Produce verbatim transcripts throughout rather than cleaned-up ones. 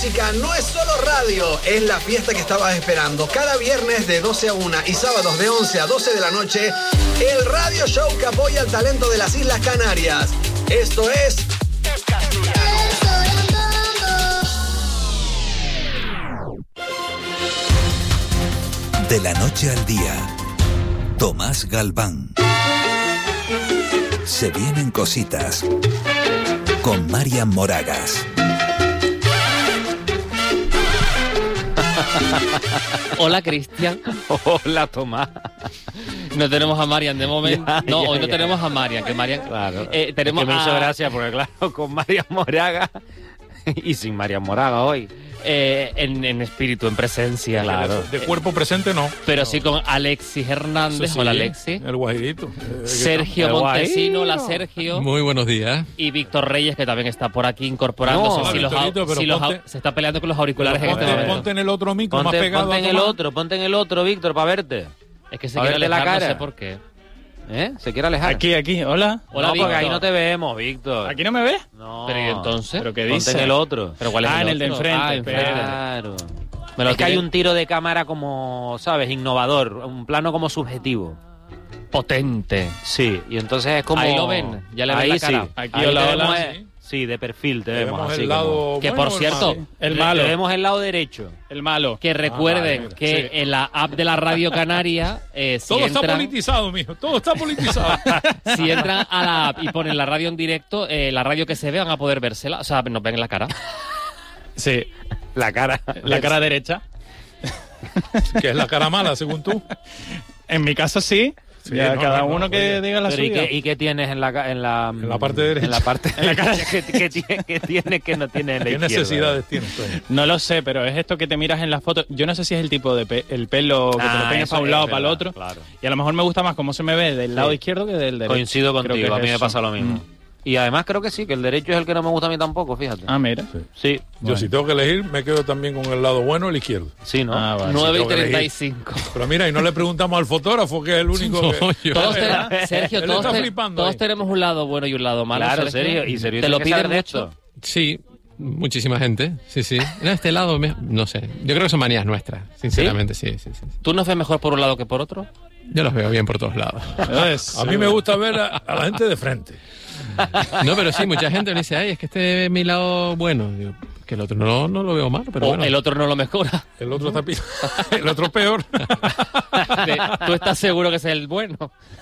música no es solo radio, es la fiesta que estabas esperando. Cada viernes de doce a una y sábados de once a doce de la noche, el radio show que apoya el talento de las Islas Canarias. Esto es El Castellano. De la noche al día, Tomás Galván. Se vienen cositas con Marian Moragas. Hola, Cristian. Hola, Tomás. No tenemos a Marian de momento. Ya, no, ya, hoy no ya. tenemos a Marian, que Marian... Claro. Eh, tenemos es que me a... hizo gracia porque, claro, con Marian Moraga y sin Marian Moraga hoy. Eh, en, en espíritu, en presencia. Claro. De, de cuerpo presente no. Pero no. sí con Alexis Hernández. Eso sí, Hola, Alexis. El guajirito. Eh, Sergio El Montesino. guajiro. Hola, Sergio. Muy buenos días. Y Víctor Reyes, que también está por aquí incorporándose. No, si los, Victorito, pero si los ponte- se está peleando con los auriculares en ponte, este momento. ponte en el otro micro más Ponte, pegado. ponte en a el Tomás. otro, ponte en el otro, Víctor, para verte. Es que se A quiere verte la alejar, no cara. sé por qué. ¿Eh? ¿Se quiere alejar? Aquí, aquí, hola. Hola, no, porque Víctor. ahí no te vemos, Víctor. ¿Aquí no me ves? No. Pero ¿y entonces? ¿Pero qué Ponte dice? en el otro. ¿Pero cuál es Ah, el en el de otro? enfrente, Ah, espérate. Claro. Me lo Es que hay tiene un tiro de cámara como, ¿sabes? Innovador, un plano como subjetivo. potente. Sí, y entonces es como... Ahí lo ven, ya le ven ahí la cara. Sí. Aquí, Ahí hola, te hola. vemos, eh, sí, de perfil te, Te vemos, vemos así el como- lado Que bueno por o el cierto, malo. El Te malo. vemos el lado derecho. El malo. que recuerden vale, que sí. en la app de la Radio Canaria, eh, si, Todo está entran, politizado, mijo. Todo está politizado. si entran a la app y ponen la radio en directo, eh, la radio que se ve van a poder vérsela, o sea, nos ven en la cara. Sí, La cara. la cara derecha. Que es la cara mala, según tú. En mi caso sí. Sí, ya no, cada no, no, uno que oye. diga la Pero ¿y suya. qué, ¿y qué tienes en la, ca- en la... En la parte derecha. En la parte en la cara que, que, tiene, que tiene que no tiene en la ¿Qué izquierda? necesidades tienes tú? No lo sé, pero es esto que te miras en la foto. Yo no sé si es el tipo de pe- el pelo que te Ah, lo peines eso para un es lado o verdad, para el otro. claro. Y a lo mejor me gusta más cómo se me ve del lado izquierdo que del derecho. Coincido Creo que contigo, es a mí me eso. pasa lo mismo. Mm. Y además creo que sí, que el derecho es el que no me gusta a mí tampoco, fíjate. Ah, mira. Sí, Yo Bueno. si tengo que elegir, me quedo también con el lado bueno o el izquierdo. sí, ¿no? Ah, vale. nueve y tengo que treinta y elegir. cinco. Pero mira, y no le preguntamos al fotógrafo, que es el único No, que... yo- Todos ¿Verdad? tenemos, Sergio, Él todos, está te- flipando todos ahí. tenemos un lado bueno y un lado malo. Claro, Sergio, y Sergio te lo tiene que saber piden de mucho. esto. Sí, muchísima gente. Sí, sí. En este lado, me- no sé. Yo creo que son manías nuestras, sinceramente, sí, sí, sí. sí. ¿Tú nos ves mejor por un lado que por otro? Yo los veo bien por todos lados. A mí me gusta ver a, a la gente de frente. No, pero sí, mucha gente me dice, ay, es que este es mi lado bueno. Digo, que el otro no, no lo veo mal, pero o bueno. el otro no lo mejora. El otro está pi- el otro peor. De- ¿Tú estás seguro que es el bueno?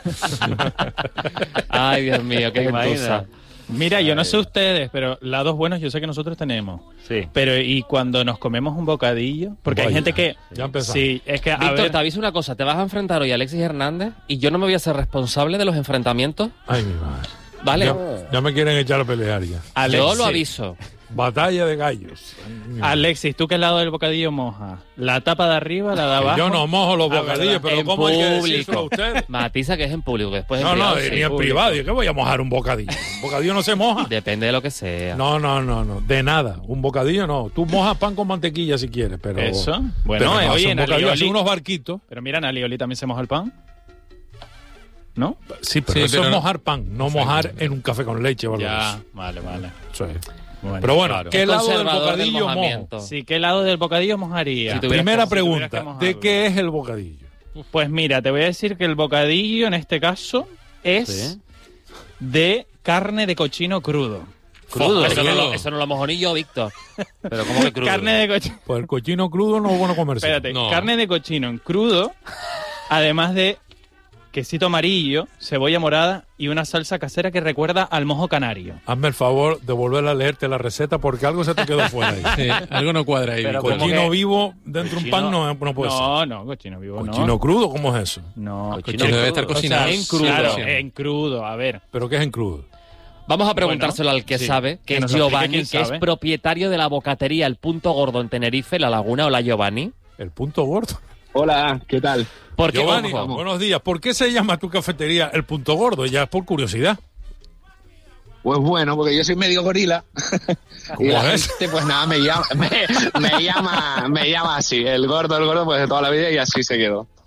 Ay, Dios mío, qué ¿Te imaginas? gentuza. Mira, yo no sé ustedes, pero lados buenos yo sé que nosotros tenemos. Sí. Pero y cuando nos comemos un bocadillo, porque hay Vaya, gente que ya empezamos. sí, es que a Víctor, ver, te aviso una cosa. Te vas a enfrentar hoy a Alexis Hernández y yo no me voy a ser responsable de los enfrentamientos, Ay, mi madre. ¿vale? Ya, ya me quieren echar a pelear ya. Alexis, Yo lo aviso. Batalla de gallos. Alexis, ¿tú qué lado del bocadillo mojas? ¿La tapa de arriba, la de abajo? Yo no mojo los Ah, bocadillos, ¿verdad? pero En ¿cómo hay que público. decírselo a usted? Matiza que es en público, que después en No, no, privado, ni sí. en privado. ¿Qué voy a mojar un bocadillo? Un bocadillo no se moja. Depende de lo que sea. No, no, no, no. De nada. Un bocadillo no. Tú mojas pan con mantequilla si quieres, pero... Eso. Bueno, pero eh, no, oye, hace en un bocadillo, hace Alioli- unos barquitos. Pero mira, en Alioli también se moja el pan. ¿No? Sí, pero Sí, eso pero es no- mojar pan, no mojar en un café con leche o algo Ya, así. vale, vale. Eso es. Bueno, Pero bueno, claro. ¿qué lado del Conservador del bocadillo mojo? mojamiento. Sí, ¿qué lado del bocadillo mojaría? Si tuvieras Primera que- si tuvieras que pregunta, mojarlo. ¿de qué es el bocadillo? Pues mira, te voy a decir que el bocadillo en este caso es Sí. de carne de cochino crudo. Crudo. Eso no, crudo. lo, eso no lo mojo ni yo, Víctor. Pero ¿cómo que crudo? Carne de cochino. Pues el cochino crudo no es bueno comerse. Espérate, No. carne de cochino en crudo, además de quesito amarillo, cebolla morada y una salsa casera que recuerda al mojo canario. Hazme el favor de volver a leerte la receta porque algo se te quedó fuera ahí. Sí, algo no cuadra ahí. Pero Víctor. ¿cómo Cochino que- vivo dentro de un pan no, no puede ser. No, no, cochino vivo Cochino no. crudo, ¿cómo es eso? No, Cochino Debe estar crudo. cocinado. O sea, en crudo. Claro, Sí. en crudo, a ver. ¿Pero qué es en crudo? Vamos a preguntárselo al que sí. sabe, que Que es nos lo explique Giovanni, quién que es sabe. propietario de la bocatería El Punto Gordo en Tenerife, La Laguna. Hola, Giovanni. El punto gordo. Hola, ¿qué tal? Porque, Giovanni, ojo, buenos días. ¿Por qué se llama tu cafetería El Punto Gordo? Ya es por curiosidad. Pues bueno, porque yo soy medio gorila. y ¿Cómo la es? gente, pues nada, me llama, me, me llama, me llama así. El gordo, el gordo, pues de toda la vida y así se quedó.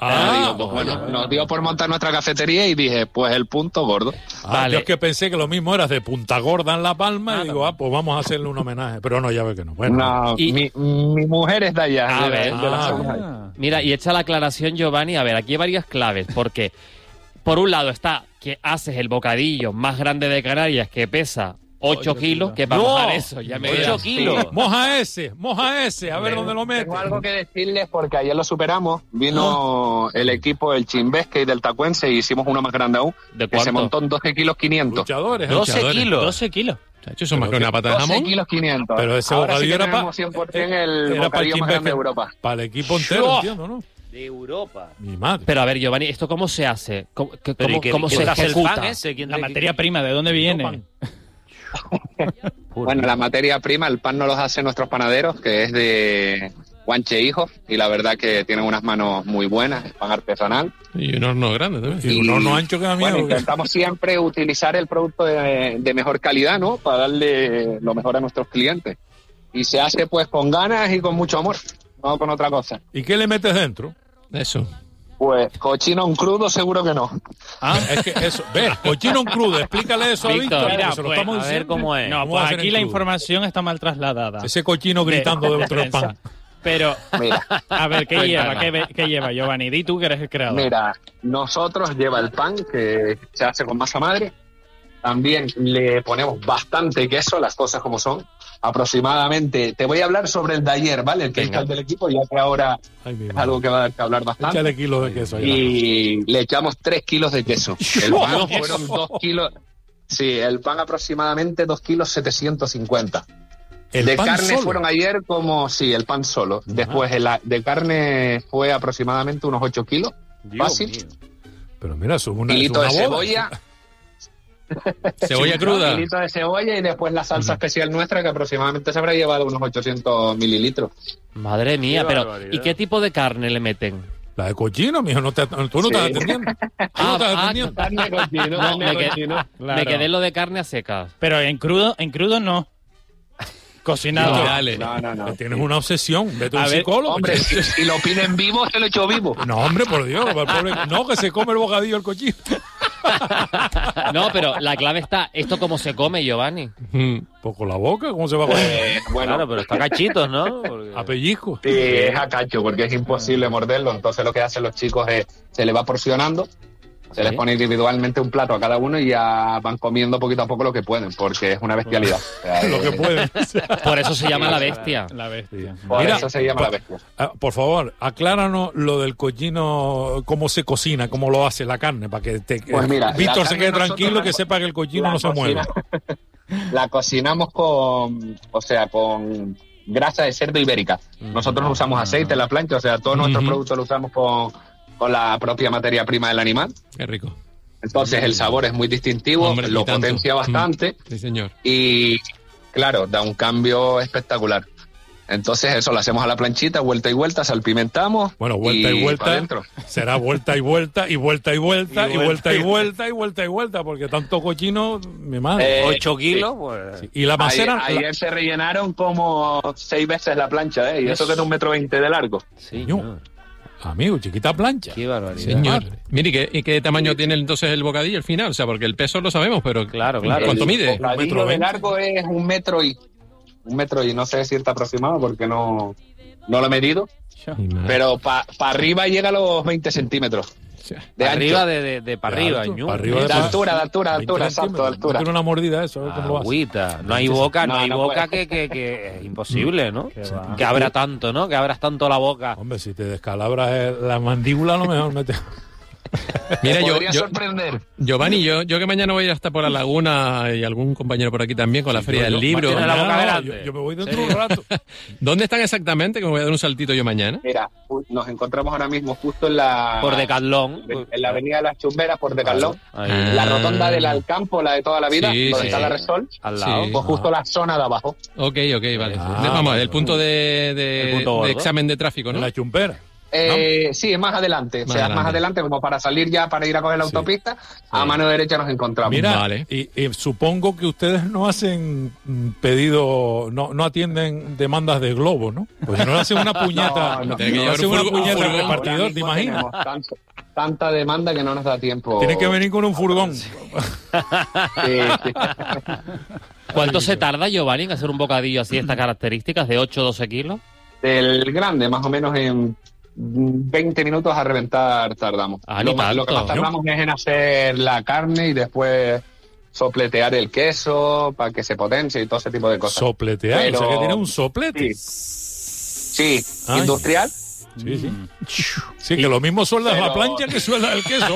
Ah, digo, pues bueno, vale. nos dio por montar nuestra cafetería y dije, pues el punto gordo. Ah, Vale. yo es que pensé que lo mismo eras de Punta Gorda en La Palma y digo, ah, pues vamos a hacerle un homenaje. Pero no, ya ve que no. Bueno, No, Y- mi, mi mujer es de allá. A de- ver, de la ah, zona. Ah. Mira, y echa la aclaración, Giovanni. A ver, aquí hay varias claves, porque por un lado está que haces el bocadillo más grande de Canarias, que pesa ocho kilos, que para ¡No! mojar eso ya me ocho dirás. kilos. moja ese, moja ese, a ver dónde lo metes. Tengo algo que decirles porque ayer lo superamos. Vino el equipo del Chimbesque y del Tacuense y hicimos uno más grande aún. ¿De Que se cuánto? montó en doce kilos quinientos. Luchadores, ¿eh? doce Luchadores. kilos. doce kilos. Chacho, eso es más Pero que una pata de doce jamón. kilos quinientos. Pero ese Ahora sí bocadillo que era para tenemos cien por ciento el era para el bocadillo más grande de Europa. Para el equipo entero, ¡Shua! entiendo, ¿no? De Europa. Mi madre. Pero a ver, Giovanni, ¿esto cómo se hace? ¿Cómo, que- Pero, ¿y cómo, qué- cómo qué se hace el ejecuta? pan ese? ¿Quién La te- materia prima, ¿de dónde viene? pan. Bueno, la materia prima, el pan no los hacen nuestros panaderos, que es de Guanche Hijo, y la verdad que tienen unas manos muy buenas, es pan artesanal. Y un horno grande también. Y un horno ancho que da miedo. Bueno, ¿qué? intentamos siempre utilizar el producto de, de mejor calidad, ¿no? Para darle lo mejor a nuestros clientes. Y se hace pues con ganas y con mucho amor, no con otra cosa. ¿Y qué le metes dentro? Eso. Pues cochino un crudo seguro que no. Ah, es que eso. Ves, cochino en crudo, explícale eso a Víctor, Víctor. mira, que se lo pues, estamos a ver diciendo. cómo es. No, ¿Cómo pues va a ser aquí en la crudo? información está mal trasladada. Ese cochino gritando de- dentro del pan. prensa. Pero, Mira, a ver, ¿qué lleva? Cuéntanos. ¿Qué, ve- qué lleva, Giovanni? Di tú que eres el creador. mira, nosotros lleva el pan que se hace con masa madre. También le ponemos bastante queso, las cosas como son. Aproximadamente, te voy a hablar sobre el de ayer, ¿vale? El que Venga. es el del equipo, ya que ahora Ay, mi es madre. algo que va a dar que hablar bastante. Échale kilos de queso ahí. Y le echamos tres kilos de queso. El pan fueron dos kilos. Sí, el pan aproximadamente dos kilos setecientos cincuenta. El De pan carne solo. fueron ayer como, sí, el pan solo. Después el, de carne fue aproximadamente unos ocho kilos. Dios Fácil. mío. Pero mira, eso es una, es Kilito una de boda. cebolla. Cebolla cruda. Kilito de cebolla y después la salsa especial nuestra que aproximadamente se habrá llevado unos ochocientos mililitros. Madre mía, Qué pero barbaridad. ¿y qué tipo de carne le meten? La de cochino, mijo, no te, tú no Sí. estás atendiendo. Tú no Ah, estás ah, atendiendo. Carne cochino, No, carne me, quedé, cochino. me quedé lo de carne a secas. Pero en crudo, en crudo no. Cocinado. No, dale. No, no, no. Tienes una obsesión. Vete a un A ver, psicólogo. Hombre, chico. si, si lo piden vivo, se lo echo vivo. No, hombre, por Dios. el pobre- no, que se come el bocadillo el cochino. No, pero la clave está, ¿esto cómo se come, Giovanni? Mm. Pues con la boca, ¿cómo se va a comer? Eh, bueno, Claro, pero está cachitos, ¿no? Porque- A pellizco. sí, es a cacho, porque es imposible morderlo. Entonces lo que hacen los chicos es, se le va porcionando, se Sí. les pone individualmente un plato a cada uno y ya van comiendo poquito a poco lo que pueden, porque es una bestialidad. O sea, Lo que eh, pueden. Por eso se llama la bestia. La bestia. Por Mira, eso se llama pa- la bestia. Ah, por favor, acláranos lo del cochino, cómo se cocina, cómo lo hace la carne, para que te, Pues mira, la Víctor se carne quede nosotros tranquilo, la que co- sepa que el cochino la no se mueve. cocina- La cocinamos con, o sea, con grasa de cerdo ibérica. Nosotros no usamos aceite en la plancha, o sea, todos nuestros Ujú. productos los usamos con, con la propia materia prima del animal. Qué rico. Entonces el sabor es muy distintivo, Hombre, lo y tanto. potencia bastante Mm. Sí, señor. y, claro, da un cambio espectacular. Entonces eso lo hacemos a la planchita, vuelta y vuelta, salpimentamos. Bueno, vuelta y, pa' vuelta. dentro. Será vuelta y vuelta y vuelta y vuelta y, Y vuelta y vuelta vuelta y vuelta y vuelta, porque tanto cochino, mi madre. Eh, Ocho kilos, pues. Y la macera. Ayer, ayer se rellenaron como seis veces la plancha, ¿eh? Y eso que es un metro veinte de largo. Sí, Coño. no. la- amigo, chiquita plancha. Qué barbaridad. Señor. Madre. Mire, ¿y qué, y qué tamaño tiene entonces el bocadillo al final? O sea, porque el peso lo sabemos, pero Claro, claro. ¿cuánto El mide? metro bocadillo de veinte. largo es un metro y un metro y no sé si está aproximado porque no, no lo he medido, Mi madre. pero para pa arriba llega a los veinte centímetros O sea, de arriba ancho. de, de, de para De arriba, alto, ñu. para arriba De pa- altura, de altura, de veinte altura, exacto, de centímetros. altura. Tiene una mordida eso, a ver cómo lo hace. Agüita. No hay boca, no, No, hay no boca puede. que, que, que es imposible, ¿no? Que va. Que abra tanto, ¿no? Que abras tanto la boca. Hombre, si te descalabras eh, la mandíbula, a lo mejor mete. Mira, yo, Podría yo- sorprender. Giovanni, yo, yo que mañana voy a ir hasta por la laguna y algún compañero por aquí también con la Feria Yo- del Libro. Tiene la boca Mañana no, grande. yo, yo me voy dentro de un rato. ¿Dónde están exactamente? Que me voy a dar un saltito yo mañana. Mira, ju- nos encontramos ahora mismo justo en la Por Decathlon. en la avenida de las Chumberas por Decathlon, Ahí, Ah. la rotonda del Alcampo, la de toda la vida, Sí, donde sí. está la Resol, al lado. Sí. pues justo la zona de abajo. Ok, ok, vale. Ah, Vamos, vale, el punto de, de- El punto de gordo. examen de tráfico, En ¿no? la chumpera. Eh, sí, es más adelante. Más o sea, adelante. más adelante, como para salir ya, para ir a coger la Sí. autopista, a mano derecha nos encontramos. Mira, Vale. y, y supongo que ustedes no hacen mm, pedido, no, no atienden demandas de Globo, ¿no? Pues si no le hacen una puñeta, No, no. Tiene que no llevar hacen un una furgón- puñeta un al furgón. repartidor, Ahora ¿te mismo imaginas? tenemos tanto- tanta demanda que no nos da tiempo. Tiene que venir con un furgón. Sí, sí. ¿Cuánto se tarda, Giovanni, en hacer un bocadillo así de estas características de ocho o doce kilos? El grande, más o menos en veinte minutos a reventar tardamos. Ah, lo, ni más, lo que más tanto. tardamos es en hacer la carne y después sopletear el queso para que se potencie y todo ese tipo de cosas. Sopletear, o sea Pero- que tiene un soplete. Sí, Ay. industrial. Sí, sí. Sí, que lo mismo suelda Pero- la plancha que suelda el queso.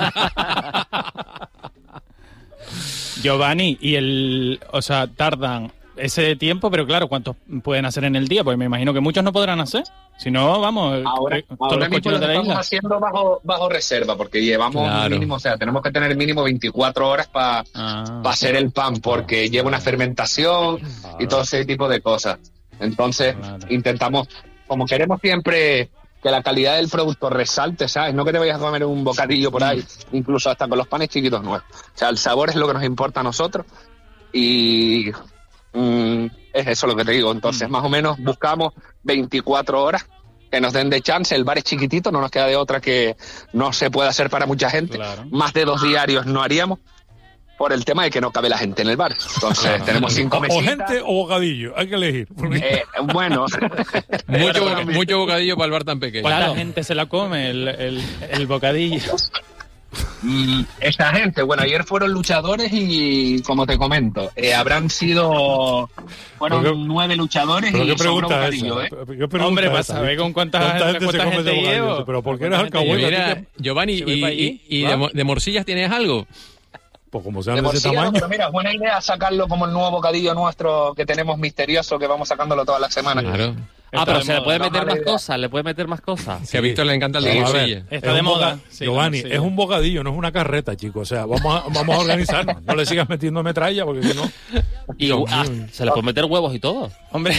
Giovanni, y el, o sea, tardan ese tiempo, pero claro, ¿cuántos pueden hacer en el día? Porque me imagino que muchos no podrán hacer. Si no, vamos, Ahora, eh, todos ahora los mismo cochinos lo de la estamos isla. haciendo bajo, bajo reserva porque llevamos Claro. mínimo, o sea, tenemos que tener mínimo veinticuatro horas para Ah. hacer el pan porque lleva una fermentación y todo ese tipo de cosas. Entonces, Claro. intentamos, como queremos siempre que la calidad del producto resalte, ¿sabes? No que te vayas a comer un bocadillo por ahí, incluso hasta con los panes chiquitos nuevos. O sea, el sabor es lo que nos importa a nosotros y mm, es eso lo que te digo. Entonces, más o menos buscamos veinticuatro horas que nos den de chance. El bar es chiquitito, no nos queda de otra que no se puede hacer para mucha gente. Claro. Más de dos diarios no haríamos por el tema de que no cabe la gente en el bar. Entonces, tenemos cinco O mesitas. gente o bocadillo, hay que elegir. Porque- Eh, bueno, Mucho, boca- mucho bocadillo para el bar tan pequeño. ¿Cuánta Claro. gente se la come el, el, el bocadillo? Mm, esa gente, bueno, ayer fueron luchadores y, como te comento, eh, habrán sido, fueron ¿Pero qué- nueve luchadores ¿Pero y qué sobró pregunta es bocadillo, esa? ¿eh? ¿Qué pregunta Hombre, es para esa? saber con cuánta, ¿Cuánta gente cuánta se come gente ese bocadillo? llevo. Pero ¿por qué ¿Cuánta eres gente alcahueta? llevo? Mira, tío? Giovanni, Si voy y, pa' allí, y- y ¿va? de, mo- de morcillas tienes algo? Pues como sean De de ese morcilla, no, tamaño. pero mira, buena idea sacarlo como el nuevo bocadillo nuestro que tenemos misterioso, que vamos sacándolo todas las semanas. Claro. Ah, Está pero de se le moda. puede No, meter mala más idea. cosas, le puede meter más cosas. Que a Víctor le encanta el de Vamos a ver, morcilla. Está es de un moda. boca- Sí, Giovanni, sí. es un bocadillo, no es una carreta, chicos. O sea, vamos a, vamos a organizarnos. No le sigas metiendo metralla porque si no. Y Dios ah, mío. se le puede meter huevos y todo. Hombre,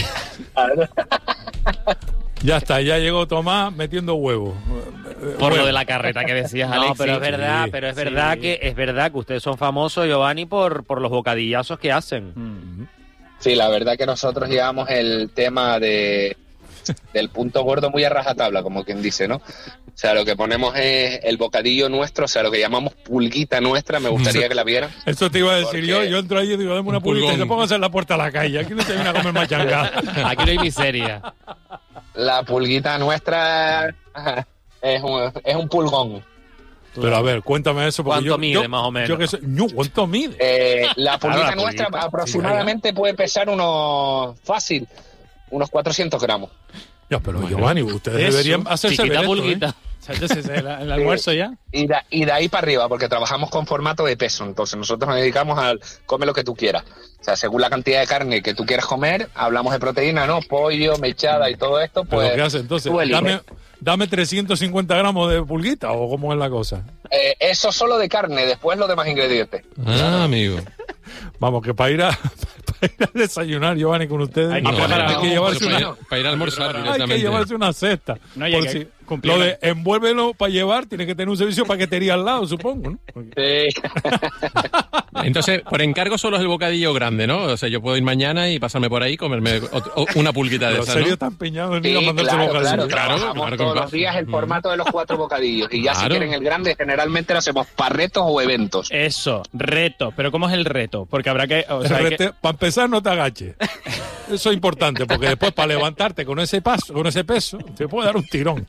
Ya está, ya llegó Tomás metiendo huevos. Por Bueno, lo de la carreta que decías, No, Alexis. pero es verdad, sí, pero es sí. verdad que es verdad que ustedes son famosos, Giovanni, por, por los bocadillazos que hacen. mm, Sí, la verdad que nosotros llevamos el tema de del punto gordo muy a rajatabla, como quien dice, ¿no? O sea, lo que ponemos es el bocadillo nuestro, o sea, lo que llamamos pulguita nuestra, me gustaría que la vieran. Eso te iba a decir Porque- yo. Yo entro ahí y digo, dame una Un pulita y pulgón. te pongo a hacer la puerta a la calle. Aquí no se viene a comer machangada. Aquí no hay miseria. La pulguita nuestra ajá, es un, es un pulgón. Pero a ver, cuéntame eso. Porque ¿Cuánto yo, mide, yo- más o menos? Yo que sé, ñu, ¿cuánto mide? Eh, la pulguita la nuestra pulguita. aproximadamente puede pesar unos, fácil, unos cuatrocientos gramos. Ya, pero Giovanni, ustedes Eso, deberían hacerse ver Chiquita esto, ¿eh? pulguita. ¿sabes? Ese es el, el almuerzo ya. Y de, y de ahí para arriba, porque trabajamos con formato de peso. Entonces nosotros nos dedicamos al come lo que tú quieras. O sea, según la cantidad de carne que tú quieras comer, hablamos de proteína, ¿no? Pollo, mechada y todo esto, ¿Pero pues... qué hace entonces? tú eliges. Dame, dame trescientos cincuenta gramos de pulguita o cómo es la cosa. Eh, eso solo de carne, después los demás ingredientes. Ah, amigo. Vamos, que para ir a, para ir a desayunar, Giovanni, con ustedes Hay que no, preparar hay algo, que llevarse Pero para, una, ir, para ir a almorzar hay que directamente. llevarse una cesta. No, y Por hay que si- cumplir lo la- de envuélvelo para llevar, tiene que tener un servicio de paquetería al lado, supongo, ¿no? Porque- Sí. Entonces, por encargo solo es el bocadillo grande, ¿no? O sea, yo puedo ir mañana y pasarme por ahí y comerme ot- o- una pulguita de Pero esa, serio ¿no? está empeñado en ir Sí, a mandarse claro, bocadillo. claro, Claro, trabajamos claro, todos claro. los días el formato de los cuatro bocadillos. Y ya si Claro. quieren el grande, generalmente lo hacemos para retos o eventos. Eso, reto. Pero ¿cómo es el reto? Porque habrá que... O sea, hay que- Para empezar, no te agaches. Eso es importante, porque después para levantarte con ese paso, con ese peso, te puede dar un tirón.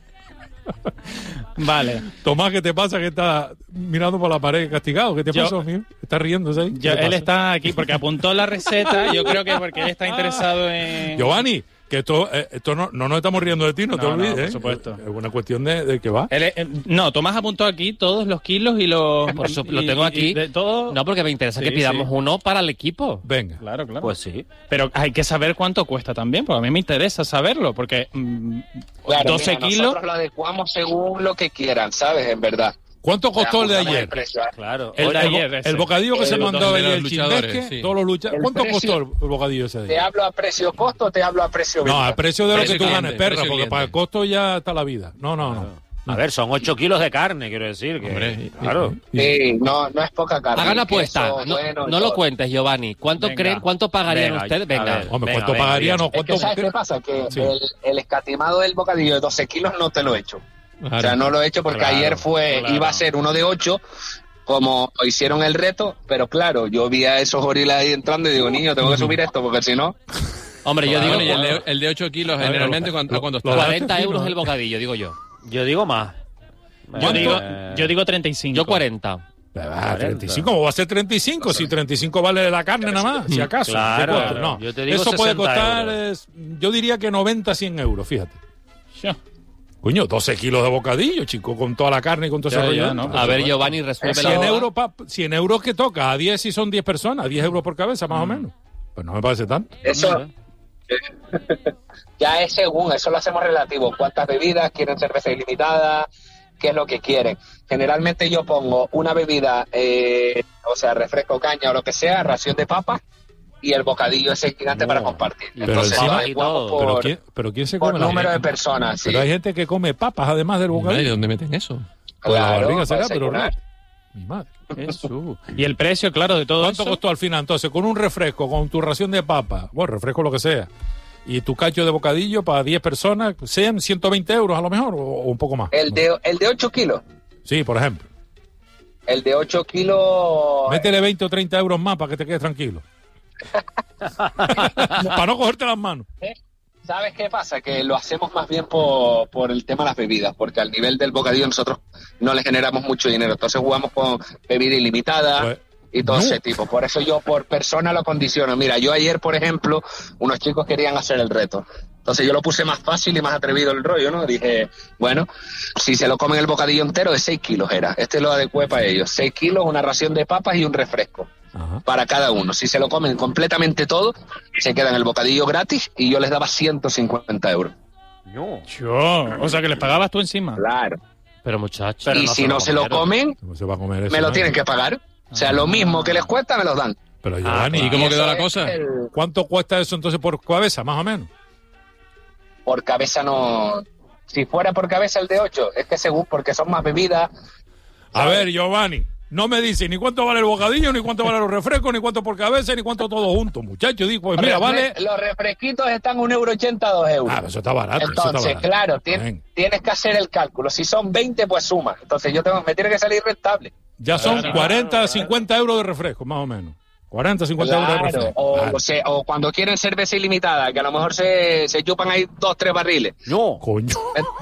Vale. Tomás, ¿qué te pasa? Que está mirando por la pared castigado. ¿Qué te Yo- pasó, amigo? ¿Estás riéndose ahí? Yo- ¿Qué te él pasa? está aquí porque apuntó la receta. Yo creo que porque él está interesado en... Giovanni, que esto, eh, esto no, no nos estamos riendo de ti, no, te No, no, olvides. por ¿eh? supuesto. Es una cuestión de, de que va. Él es- eh, no, Tomás apuntó aquí todos los kilos y los... Por su- lo y- tengo y- aquí. y de todo... No, porque me interesa Sí, que pidamos sí. uno para el equipo. Venga. Claro, claro. Pues sí. Pero hay que saber cuánto cuesta también, porque a mí me interesa saberlo, porque mm, Claro, doce mira, kilos... nosotros lo adecuamos según lo que quieran, ¿sabes? En verdad. ¿Cuánto costó el de ajustamos ayer? precio. Claro. El, El de el, ayer, bo- ese. el bocadillo que El se de mandó los ayer, el luchadores, chindesque, sí. todos los luchadores. El ¿Cuánto precio- costó el bocadillo ese de ¿Te ayer? hablo a precio costo o te hablo a precio No, venta? al precio de lo Precio que tú cliente, ganes, perra, precio porque cliente. para el costo ya está la vida. No, no, no. A ver, son ocho kilos de carne, quiero decir. Que, Hombre, y- claro. Sí, no, no es poca carne. Hagan apuesta. queso, No, bueno, no y lo todo. cuentes, Giovanni. ¿Cuánto Venga. creen? ¿Cuánto pagarían Venga, ustedes? a Venga. ver. Hombre, Venga, ¿cuánto venga, pagaría? bien. No, Es que ¿cuánto? ¿sabes qué pasa? Que Sí. el, el escatimado del bocadillo de doce kilos no te lo he hecho. Claro. O sea, no lo he hecho porque Claro, ayer fue claro. iba a ser uno de ocho, como hicieron el reto, pero claro, yo vi a esos gorilas ahí entrando y digo, niño, tengo que subir esto porque si no... Hombre, yo digo Bueno, y el de, el de ocho kilos, ver, generalmente, lo- ¿cuánto, lo- cuánto lo está? barato. cuarenta fino, euros ¿eh? el bocadillo, digo yo. Yo digo más. Yo Bueno, digo, eh, yo digo treinta y cinco. Yo cuarenta. Ah, treinta y cinco, ¿cómo va a ser treinta y cinco? Si treinta y cinco vale la carne nada más, si acaso. Claro, ¿De cuánto? no. yo te digo Eso puede sesenta costar, euros. es- yo diría que noventa, cien euros, fíjate. Ya. Coño, doce kilos de bocadillo, chico, con toda la carne y con todo Ya, ese rollo. ya, ¿no? A ver, Giovanni, resuelve la cien duda. euros, pa- cien euros que toca, a diez si son diez personas, diez euros por cabeza más o menos. Pues no me parece tanto. Eso ya es según, eso lo hacemos relativo. ¿Cuántas bebidas quieren cerveza ilimitada? ¿Qué es lo que quieren? Generalmente yo pongo una bebida, eh, o sea, refresco, caña o lo que sea, ración de papas y el bocadillo ese gigante No. para compartir. Pero Entonces, encima- lo adecuamos Pero Pero por, ¿quién, pero ¿quién se por come la número de gente? personas. Sí. Pero hay gente que come papas además del Madre, ¿de bocadillo. dónde meten eso? Pues la Claro, barriga será, para pero no. desayunar. Mi madre. Jesús. Y el precio, claro, de todo ¿Cuánto eso. costó al final? Entonces, con un refresco, con tu ración de papa, bueno, refresco lo que sea, y tu cacho de bocadillo para diez personas, sean ciento veinte euros a lo mejor, o, o un poco más. El de, el de ocho kilos. Sí, por ejemplo. El de ocho kilos. Métele veinte o treinta euros más para que te quedes tranquilo. Para no cogerte las manos. ¿Sabes qué pasa? Que lo hacemos más bien por, por el tema de las bebidas, porque al nivel del bocadillo nosotros no le generamos mucho dinero. Entonces jugamos con bebida ilimitada Pues, y todo no. ese tipo. Por eso yo por persona lo condiciono. Mira, yo ayer, por ejemplo, unos chicos querían hacer el reto. Entonces yo lo puse más fácil y más atrevido el rollo, ¿no? Dije, bueno, si se lo comen el bocadillo entero, de seis kilos era. Este lo adecué para ellos. seis kilos, una ración de papas y un refresco. Ajá. Para cada uno. Si se lo comen completamente todo, se quedan el bocadillo gratis y yo les daba ciento cincuenta euros. No. Yo. O sea, que les pagabas tú encima. Claro. Pero muchachos. y si no se lo comen, ¿Cómo se va a comer eso? me lo no? tienen que pagar. O sea, lo mismo que les cuesta, me los dan. Pero Ah, Giovanni, ¿y cómo Y quedó eso la es cosa? el- ¿cuánto cuesta eso entonces por cabeza, más o menos? por cabeza no... Si fuera por cabeza el de ocho, es que según, porque son más bebidas. A ver, Giovanni, no me dice ni cuánto vale el bocadillo, ni cuánto vale los refrescos, ni cuánto por cabeza, ni cuánto todo junto, muchacho. Digo, pues mira, Refre- vale... Los refresquitos están un euro ochenta, dos euros. Ah, pues eso está barato, eso está Entonces, barato. claro, tien- Ven. tienes que hacer el cálculo. Si son veinte, pues suma. Entonces yo tengo, me tiene que salir rentable. Ya son Claro. cuarenta, cincuenta euros de refresco, más o menos. cuarenta, cincuenta euros de Claro, refresco. o, Vale. o se- o cuando quieren cerveza ilimitada, que a lo mejor se, se chupan ahí dos, tres barriles. No. Coño.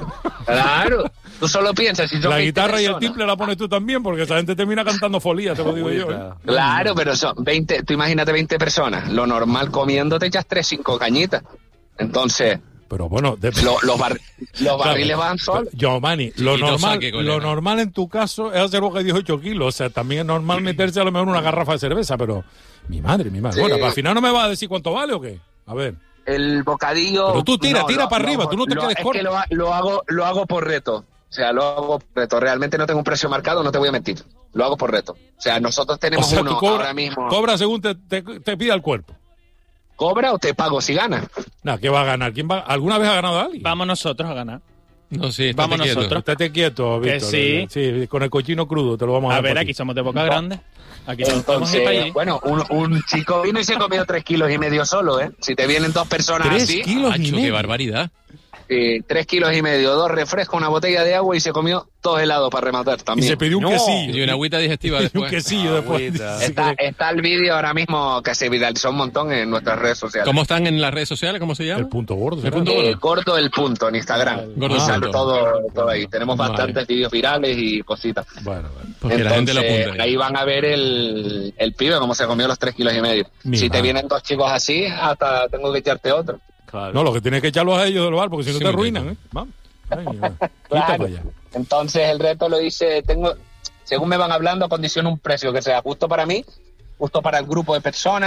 Claro, tú solo piensas si son La veinte guitarra y el personas. timple la pones tú también, porque esa gente termina cantando folía, te lo digo yo. ¿eh? Claro, pero son veinte, tú imagínate veinte personas. Lo normal comiendo te echas tres, cinco cañitas. Entonces, Pero bueno, de... lo- los, bar- los barriles Claro. van solos. Giovanni, lo Chiquito normal, saque, colega. lo normal en tu caso es hacer boca de dieciocho kilos. O sea, también es normal meterse a lo mejor una garrafa de cerveza, pero mi madre, mi madre. Sí. Bueno, pues al final no me vas a decir cuánto vale o qué. A ver. El bocadillo. Pero tú tira, tira lo- para arriba, lo- tú no te lo- quedes es corto. que lo, ha- lo hago, lo hago por reto. O sea, lo hago por reto. Realmente no tengo un precio marcado, no te voy a mentir. Lo hago por reto. O sea, nosotros O tenemos sea, uno tú cobras ahora mismo. cobra según te, te, te pida el cuerpo. ¿Cobra o te pago si ganas? Nada, ¿qué va a ganar? ¿Quién va? ¿Alguna vez ha ganado alguien? Vamos nosotros a ganar. No, sí, estate Vamos quieto. nosotros. Estate quieto, Que Víctor. sí. Sí, con el cochino crudo te lo vamos a A dar. ver, por aquí ti. somos de boca grande. Aquí nos podemos ir para Entonces, allí. bueno, un, un chico vino y se comió tres kilos y medio solo, ¿eh? Si te vienen dos personas Tres así, kilos y Macho, medio. qué barbaridad. eh, tres kilos y medio, dos refrescos, una botella de agua y se comió dos helados para rematar Y también. se pidió un No. quesillo. Y una agüita digestiva Y un después. quesillo después. Agüita. Sí, Está, que- está el vídeo ahora mismo que se viralizó un montón en nuestras redes sociales. ¿Cómo están en las redes sociales? ¿Cómo se llama? El punto gordo. El ¿será? punto Eh, gordo. Gordo el punto en Instagram. Gordo Y el sale punto. todo, todo ahí. Tenemos Vale. bastantes vídeos virales y cositas. Bueno, bueno. Porque la gente lo Entonces, apunta. ahí van a ver el, el pibe cómo se comió los tres kilos y medio. Mi si te madre. vienen dos chicos así, hasta tengo que echarte otro. Claro. No, lo que tienes que echarlos a ellos del bar, porque si no Sí, te me arruinan, tengo. ¿eh? Vamos. Ay, mi madre. Quita Claro. para allá. Entonces el reto lo hice, tengo, según me van hablando, condiciono un precio que sea justo para mí, justo para el grupo de personas.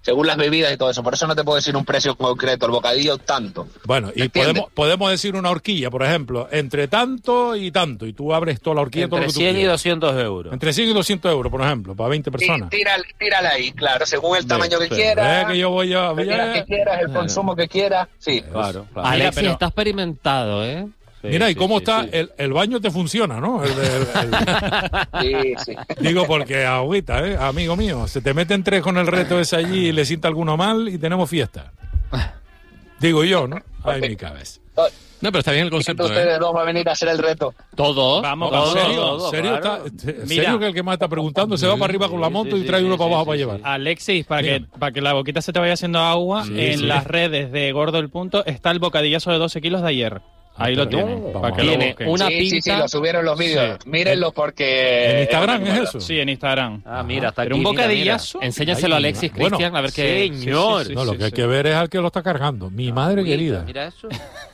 según las bebidas y todo eso. Por eso no te puedo decir un precio concreto, el bocadillo tanto. Bueno, y ¿Entiendes? podemos, podemos decir una horquilla, por ejemplo, entre tanto y tanto, y tú abres toda la horquilla, todo lo Entre que tú cien y quieras. doscientos euros. Entre cien y doscientos euros, por ejemplo, para veinte personas. Sí, tírala, tírala ahí, claro, según el tamaño que Sí, quieras. ve que yo voy a... la voy a- cantidad que quieras, el consumo que quieras. Sí. Claro, claro. Alexis pero- está experimentado, ¿eh? Sí, Mira, ¿y sí, cómo sí, está? sí. El, el baño te funciona, ¿no? El de- el- Sí, sí. digo, porque agüita, ¿eh? Amigo mío, se te meten tres con el reto ese allí y le sienta alguno mal y tenemos fiesta. Digo yo, ¿no? Ay, mi cabeza. No, pero está bien el ¿Quién de concepto, ¿eh? ustedes dos va a venir a hacer el reto? Todos. Vamos, ¿En vamos. serio? todo, ¿En serio, claro. está- ¿En Mira. serio que el que más está preguntando se va para arriba con la Sí, moto sí, y trae sí, uno sí, para abajo sí, para sí, llevar? Alexis, para que, Dígame. para que la boquita se te vaya haciendo agua, Sí, en sí. las redes de Gordo el Punto está el bocadillazo de doce kilos de ayer. Ahí Ah, lo pero tienen. no, para que lo Tiene busquen. una sí, sí, sí, pinta. lo subieron los vídeos. Sí. Mírenlo porque... ¿En Instagram es eso? Sí, en Instagram. Ah, mira, está Pero aquí. un mira, bocadillazo. Enséñaselo a Ay, Alexis, bueno, Cristian, a ver qué... Señor. Sí, sí, No, sí, lo sí, que hay sí. que ver es al que lo está cargando. Mi madre Agüita, querida. Mira eso.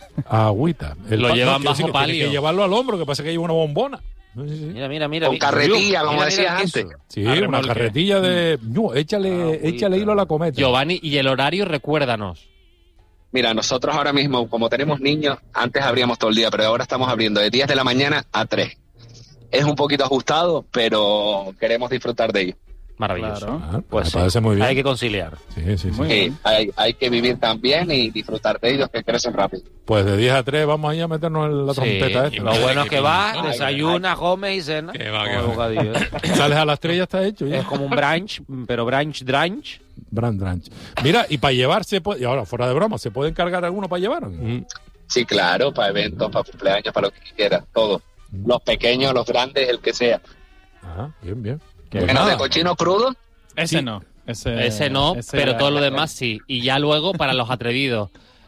Agüita. Lo pa- llevan quiero bajo decir que tiene palio. que llevarlo al hombro, que pasa que lleva una bombona. Sí, sí. Mira, mira, mira. Con mira. carretilla, como Mira, decías mira el queso. antes. Sí, A una remolque. carretilla de... No, échale, Agüita. échale hilo a la cometa. Giovanni, y el horario, recuérdanos. Mira, nosotros ahora mismo, como tenemos niños, antes abríamos todo el día, pero ahora estamos abriendo de diez de la mañana a tres. Es un poquito ajustado, pero queremos disfrutar de ello. Maravilloso. Claro. Ah, Pues me sí, parece muy bien. hay que conciliar. Sí, sí, sí. Muy Sí, bien. hay, hay que vivir también y disfrutar de ellos, que crecen rápido. Pues de diez a tres vamos ahí a meternos en la Sí, trompeta y esta. Lo bueno es que vas, Ay, desayunas, comes y cenas. Que va, Con que el va. bocadillo. Sales a las tres y ya está hecho. Ya. Es como un brunch, pero brunch, brunch. Brand Ranch. Mira, y para llevar se puede, y ahora fuera de broma, ¿se puede encargar alguno para llevar? Mm. Sí, claro, para eventos, para cumpleaños, para lo que quieras, todo. Los pequeños, los grandes, el que sea. Ajá, bien, bien. Menos Pues nada. de cochino crudo. Ese Sí. no. Ese, Ese no, ese pero ya- todo lo demás sí. Y ya luego, para los atrevidos,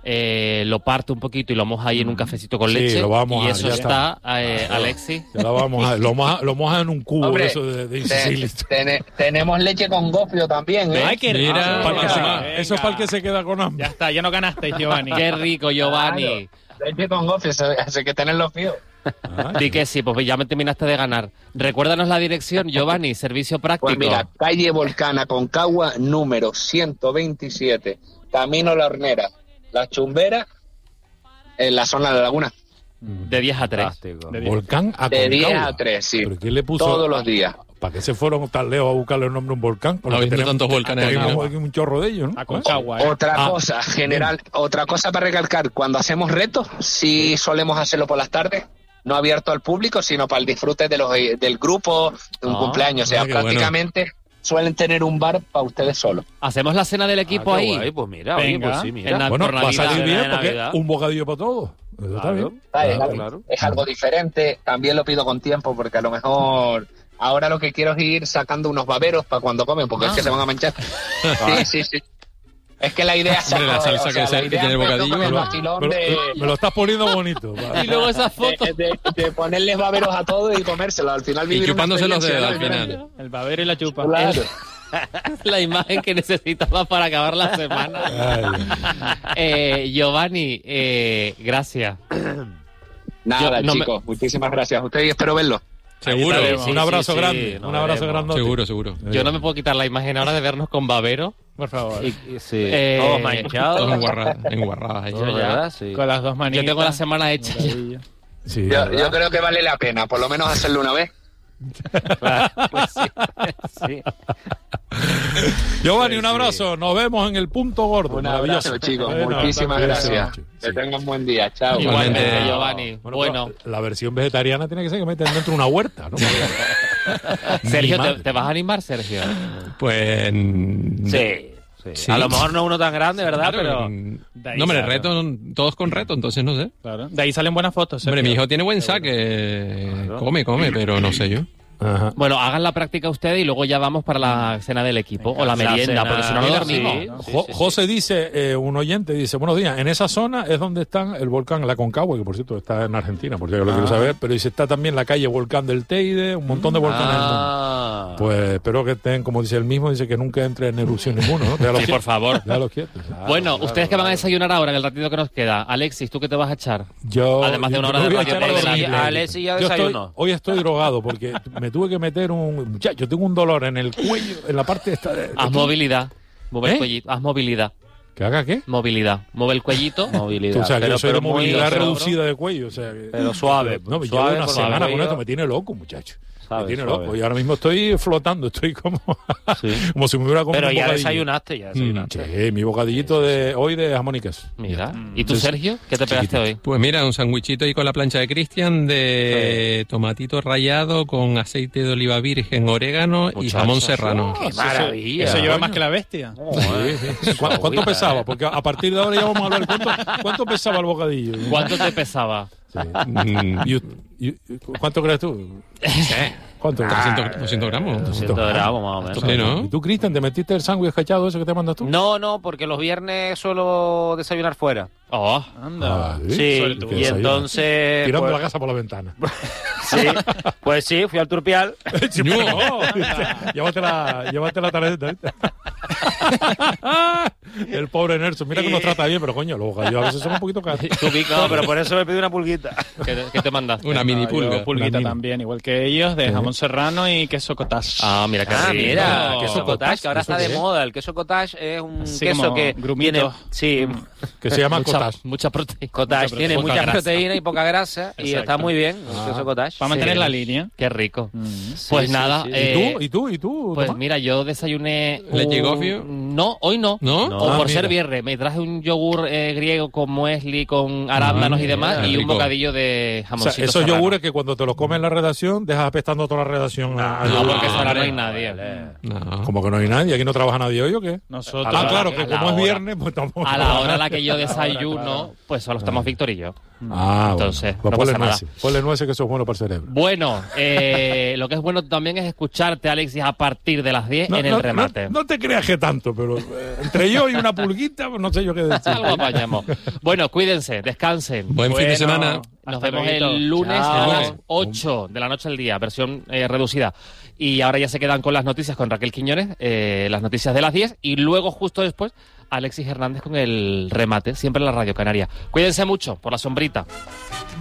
eh, lo parto un poquito y lo moja ahí en un cafecito con Sí, leche. lo vamos y a- eso ya está, eh, Alexis. Ya la vamos a, lo, moja, lo moja en un cubo Hombre, eso de, de Te- Sicily. tene- tenemos leche con gofio también, ¿eh? Ay, qué rico. Mira, Para el que se- Venga. eso es para el que se queda con hambre. Ya está, ya no ganaste, Giovanni. Qué rico, Giovanni. Leche con gofio, eso hace que tenerlo fío. Ah, Di que sí, pues ya me terminaste de ganar. Recuérdanos la dirección, Giovanni, servicio práctico. Pues mira, calle Volcana Concagua, número ciento veintisiete, Camino La Hornera, La Chumbera, en la zona de la laguna. De diez a tres. Fantástico. De diez. volcán a De diez Concagua. a tres, sí. ¿Pero quién le puso? Todos los días. ¿Para qué se fueron tan lejos a buscarle el nombre a un volcán? Con lo que Habiendo tantos volcanes aquí, tenemos ¿no? aquí un chorro de ellos, ¿no? A Concagua, ¿eh? Otra Ah, cosa, general, otra cosa para recalcar, cuando hacemos retos, sí solemos hacerlo por las tardes, no abierto al público, sino para el disfrute de los, del grupo, de un Ah, cumpleaños. O sea, ah, qué bueno. prácticamente suelen tener un bar para ustedes solos. Hacemos la cena del equipo Ah, qué ahí. guay, pues mira, oye, Venga. pues sí, mira. En la- Bueno, por va a Navidad, salir bien de porque Navidad. un bocadillo para todos. Eso está Claro. bien. Ah, es, Claro. algo, claro. es algo diferente, también lo pido con tiempo, porque a lo mejor ahora lo que quiero es ir sacando unos baberos para cuando comen, porque es que se van a manchar. Sí, sí, sí. Es que la idea es Hombre, la sacar- salsa o sea, que se- la que idea tiene el empezó bocadillo, con el ¿no? vacilón Me lo, de- me lo estás poniendo bonito. va. Y luego esas fotos. de, de- de ponerles baberos a todos y comérselos. Al final Y vivir una chupándose los dedos al experiencia final. El babero y la chupa. Claro. La imagen que necesitaba para acabar la semana. Ay, Eh, Giovanni, eh, gracias. Nada, Yo no me- chicos. Muchísimas gracias a ustedes y espero verlos. Seguro, Ahí un estaremos. abrazo Sí, sí, grande. sí, nos un abrazo veremos. grandote. seguro, seguro. Yo no me puedo quitar la imagen ahora de vernos con babero. Por favor. Y- y- sí, Eh, todos manchados. Todos enguarradas, enguarradas ahí. Todo, ya. ¿verdad? Sí. Con las dos manitas. Yo tengo la semana hecha ya. Maravilla. Sí, Yo, ¿verdad? yo creo que vale la pena, por lo menos hacerlo una vez. Pues sí, sí. Giovanni, Sí, un sí. abrazo. Nos vemos en el punto gordo. Un Maravilloso. abrazo, chicos. Bueno, Muchísimas cuídense gracias. mucho. Que Sí. tengan buen día. Chao. Igualmente. Igualmente, Giovanni. Bueno, Bueno, pero la versión vegetariana tiene que ser que meten dentro de una huerta, ¿no? Sergio, Mi ¿te, madre. te vas a animar, Sergio? Pues. mm, Sí, sí. Sí. A lo mejor no uno tan grande, ¿verdad? claro, Pero mm, De ahí no, hombre, sale. reto, todos con reto, entonces no sé. Claro. De ahí salen buenas fotos. Hombre, Sergio. mi hijo tiene buen saque. Claro. Come, come, pero no sé yo. Ajá. Bueno, hagan la práctica ustedes y luego ya vamos para la cena del equipo o la La merienda, cena, porque si no, no mira, dormimos. sí. Jo- José dice, eh, un oyente dice, buenos días, en esa zona es donde está el volcán La Concagua, que por cierto está en Argentina, por si lo quiero saber, pero dice, está también la calle Volcán del Teide, un montón de volcanes en el mundo. Ah. Pues espero que estén, como dice él mismo, dice que nunca entre en erupción ninguno, ¿no? Déjalos Sí, quietos, por favor. déjalos quietos. Bueno, ustedes que van a desayunar ahora, en el ratito que nos queda. Alexis, ¿tú qué te vas a echar? Yo, Además de una yo hora me de voy a radio echar por a dormir. delante. Alexis ya Yo estoy- desayunó. hoy estoy drogado porque me tuve que meter un... Ya, yo tengo un dolor en el cuello, en la parte esta de... Haz movilidad. Mueve ¿Eh? el cuellito. Haz movilidad. ¿Que haga qué? Movilidad. Mueve el cuellito. Movilidad. Tú, o sea, que pero, yo soy pero de muy- movilidad pero- reducida de cuello. O sea, que- Pero suave, No, me suave, llevo una porque semana el con cuello- esto, me tiene loco, muchacho. Me Sabe, tiene suave. loco. Y ahora mismo estoy flotando, estoy como, Sí. como si me hubiera comido Pero un ya bocadillo. desayunaste, ya desayunaste. Sí, mi bocadillito de hoy de jamón y queso. Mira. ¿Y tú, Sí, sí. Sergio? ¿Qué te pegaste hoy? Pues mira, un sandwichito ahí con la plancha de Cristian de tomatito rallado con aceite de oliva virgen, orégano y Muchacho. jamón serrano. ¡Qué maravilla! Eso lleva coño! más que la bestia. Sí, sí. ¿Cu- ¿Cuánto pesaba? Porque a partir de ahora ya vamos a hablar. ¿Cuánto, cuánto pesaba el bocadillo? ¿Cuánto te pesaba? Sí. Mm, ¿Y, y- ¿Cuánto crees tú? ¿Cuánto? trescientos, doscientos gramos. doscientos gramos más o menos. Sí, ¿no? ¿Y tú, Cristian, te metiste el sándwich cachado ese que te mandas tú? No, no, porque los viernes suelo desayunar fuera. Oh, Anda. Ah, Sí, Sobre todo. ¿Qué y desayuno? entonces... Tirando pues, la casa por la ventana. sí, pues sí, fui al Turpial. No, llévate la, llévate la tarjeta. El pobre Nelson, mira que nos trata bien, pero coño, los bocadillos a veces son un poquito caros. tú, Vico, No, pero por eso me pedí una pulguita. ¿qué, te- qué te mandaste? Una mini Ah, yo pulga. pulguita La mini. también, igual que ellos, de jamón serrano y queso cottage. Ah, mira qué Ah, rico. mira, No. queso cottage, que ahora ¿eso está de qué es? moda. El queso cottage es un Así queso como que grumito. tiene... Sí, Que se llama Mucha, cottage. mucha proteína. cottage. Mucha Tiene proteína. mucha Poca grasa. proteína y poca grasa. Y Exacto. está muy bien, el Ah. queso cottage. Para mantener Sí. la línea. Qué rico. Sí, Pues sí, nada, sí. eh, ¿Y tú? ¿Y tú? ¿Y tú? Pues Tomás? mira, yo desayuné. ¿Leche un- gofio? No, hoy no. ¿No? O Ah, por mira. ser viernes. Me traje un yogur eh, griego con muesli, con arándanos y demás, mira, y un rico. bocadillo de O sea, jamoncito. esos serrano. yogures que cuando te los comes en la redacción, dejas apestando toda la redacción. a- a No, yogur. porque ahora no hay vale, nadie. vale. No. Como que no hay nadie, aquí no trabaja nadie hoy o qué. Nosotros. Ah, claro, a que la como es hora. viernes, pues tampoco. A la hora a la que yo Ahora, desayuno, claro. pues solo estamos Víctor y yo. Ah, Entonces, bueno. Pues no ponle pasa nada. nueces. Ponle nueces que eso es bueno para el cerebro. Bueno, eh, lo que es bueno también es escucharte, Alexis, a partir de las diez No, en el no, remate. no- no te creas que tanto, pero eh, entre yo y una pulguita, pues no sé yo qué decir. Algo apañamos. Bueno, cuídense, descansen. Buen fin de Bueno, semana. Nos hasta vemos luego. el lunes Chao. a las ocho de la noche al día, versión eh, reducida. Y ahora ya se quedan con las noticias con Raquel Quiñones, eh, las noticias de las diez, y luego justo después Alexis Hernández con el remate, siempre en la Radio Canaria. Cuídense mucho, por la sombrita.